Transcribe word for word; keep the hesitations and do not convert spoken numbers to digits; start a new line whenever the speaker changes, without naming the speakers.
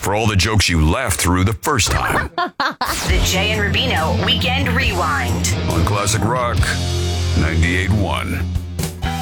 for all the jokes you laughed through the first time.
The Jay and Rubino Weekend Rewind
On Classic Rock ninety-eight point one.